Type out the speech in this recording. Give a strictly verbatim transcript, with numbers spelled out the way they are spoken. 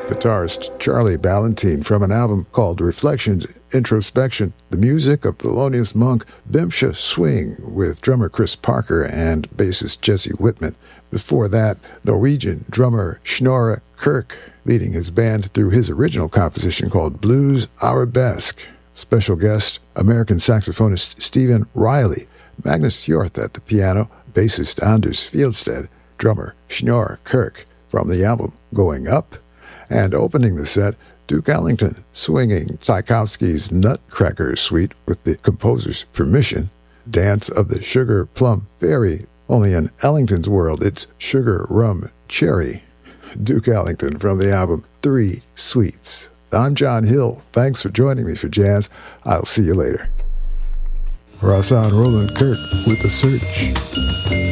guitarist Charlie Ballantine from an album called Reflections, Introspection, the music of Thelonious Monk, Vimsha Swing with drummer Chris Parker and bassist Jesse Whitman. Before that, Norwegian drummer Snorre Kirk leading his band through his original composition called Blues Arabesque. Special guest, American saxophonist Stephen Riley, Magnus Hjorth at the piano, bassist Anders Fieldstead, drummer Snorre Kirk from the album Going Up, and opening the set, Duke Ellington swinging Tchaikovsky's Nutcracker Suite with the composer's permission, Dance of the Sugar Plum Fairy, only in Ellington's world it's Sugar Rum Cherry. Duke Ellington from the album Three Sweets. I'm John Hill. Thanks for joining me for Jazz. I'll see you later. Rahsaan Roland Kirk with The Search.